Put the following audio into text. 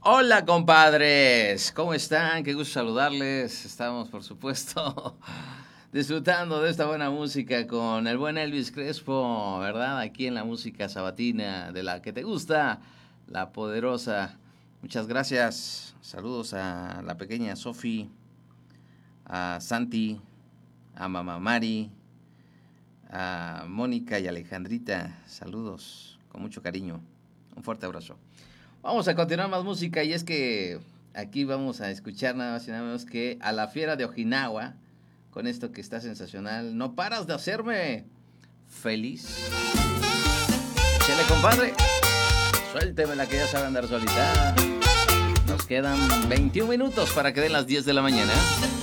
Hola, compadres. ¿Cómo están? Qué gusto saludarles. Estamos, por supuesto, disfrutando de esta buena música con el buen Elvis Crespo, ¿verdad? Aquí en la música sabatina de la que te gusta, la poderosa. Muchas gracias. Saludos a la pequeña Sofi, a Santi, a Mamá Mari, a Mónica y Alejandrita. Saludos con mucho cariño. Un fuerte abrazo. Vamos a continuar más música y es que aquí vamos a escuchar nada más y nada menos que a la Fiera de Ojinawa con esto que está sensacional. No paras de hacerme feliz. Chele, compadre. Suélteme la que ya sabe andar solita. Nos quedan 21 minutos para que den las 10 de la mañana.